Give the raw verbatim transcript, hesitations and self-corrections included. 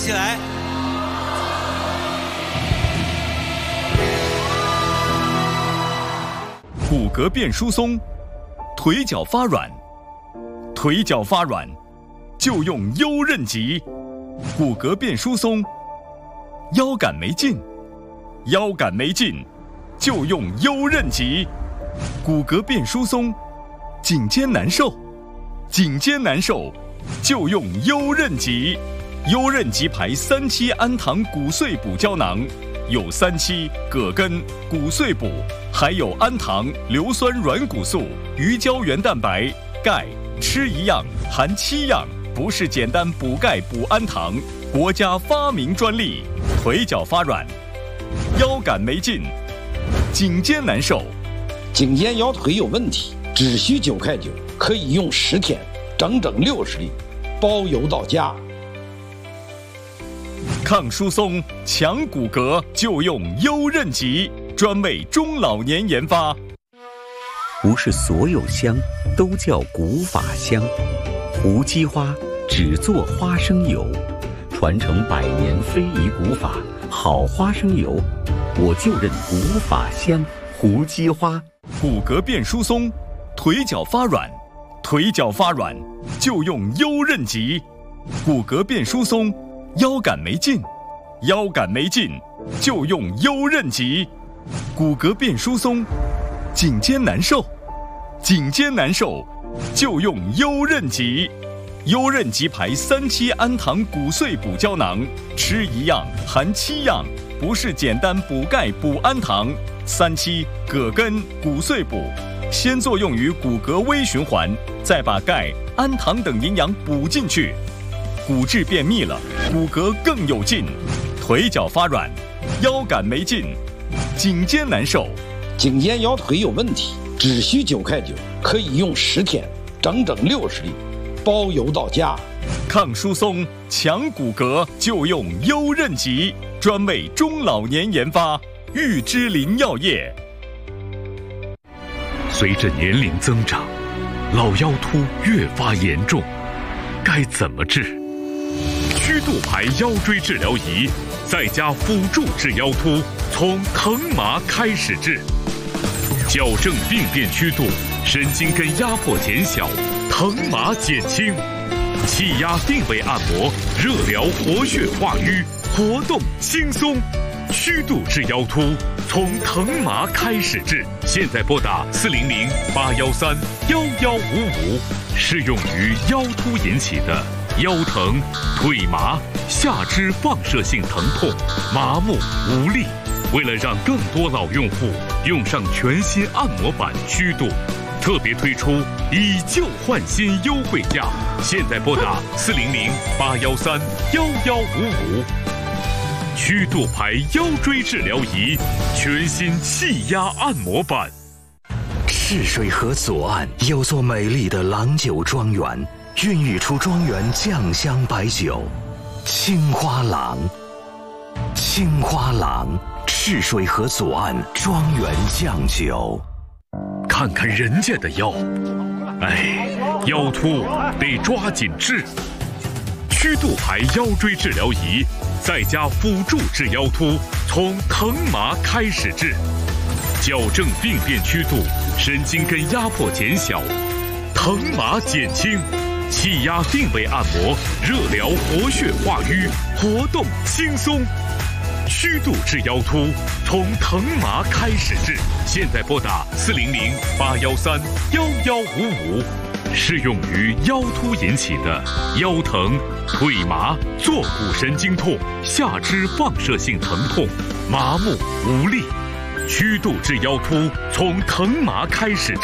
起来。 骨骼变疏松，腿脚发软，腿脚发软就用优韧极。骨骼变疏松，腰杆没劲，腰杆没劲就用优韧极。骨骼变疏松，颈肩难受，颈肩难受就用优韧极。优韧极牌三七氨糖骨碎补胶囊，有三七、葛根、骨碎补，还有氨糖、硫酸软骨素、鱼胶原蛋白、钙，吃一样含七样，不是简单补钙补氨糖，国家发明专利。腿脚发软，腰杆没劲，颈肩难受， 颈肩腰腿有问题，只需九块九，可以用十天，整整六十粒，包邮到家。 抗疏松、强骨骼就用优韧极，专为中老年研发。 不是所有香都叫古法香，胡姬花只做花生油，传承百年非遗古法，好花生油，我就认古法香。胡姬花。 骨骼变疏松，腿脚发软，腿脚发软就用优韧极。骨骼变疏松，腰杆没劲，腰杆没劲就用优韧极。骨骼变疏松，颈肩难受，颈肩难受就用优韧极。优韧极牌三七氨糖骨碎补胶囊，吃一样含七样，不是简单补钙补氨糖。三七、葛根、骨碎补，先作用于骨骼微循环，再把钙、氨糖等营养补进去。骨质变密了，骨骼更有劲。腿脚发软，腰杆没劲，颈肩难受， 颈肩腰腿有问题，只需九块九，可以用十天，整整六十粒，包邮到家。 抗疏松、强骨骼就用优韧极，专为中老年研发。玉芝林药业。 随着年龄增长，老腰突越发严重，该怎么治？曲度牌腰椎治疗仪，在家辅助治腰突，从疼麻开始治，矫正病变曲度，神经根压迫减小，疼麻减轻，气压定位按摩，热疗活血化瘀，活动轻松。曲度治腰突，从疼麻开始治。现在拨打四零零八幺三幺幺五五，适用于腰突引起的腰疼、腿麻、下肢放射性疼痛、麻木无力。为了让更多老用户用上全新按摩板曲度，特别推出以旧换新优惠价。现在拨打四零零八幺三幺幺五五。曲度牌腰椎治疗仪，全新气压按摩板。 赤水河左岸有座美丽的郎酒庄园，孕育出庄园酱香白酒青花郎。青花郎，赤水河左岸庄园酱酒。 看看人家的腰，哎，腰突得抓紧治。曲度牌腰椎治疗仪，在家辅助治腰突，从疼麻开始治，矫正病变曲度，神经根压迫减小，疼麻减轻，气压定位按摩，热疗活血化瘀，活动轻松。曲度治腰突，从疼麻开始治。现在拨打四零零八幺三幺幺五五，适用于腰突引起的腰疼、腿麻、坐骨神经痛、下肢放射性疼痛、麻木无力。曲度治腰突，从疼麻开始治。